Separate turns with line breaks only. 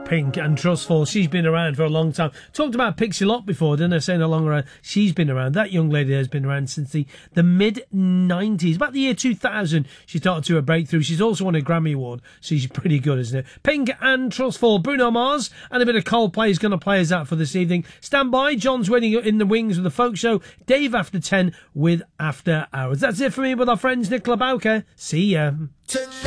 Pink and Trustful. She's been around for a long time. Talked about Pixie Lott before, didn't I? Saying how long around. She's been around. That young lady has been around since the mid-90s. About the year 2000, she started to a breakthrough. She's also won a Grammy Award, so she's pretty good, isn't it? Pink and Trustful. Bruno Mars and a bit of Coldplay is going to play us out for this evening. Stand by. John's waiting in the wings with the folk show. Dave after 10 with After Hours. That's it for me with our friends Nicola Bowker. See ya.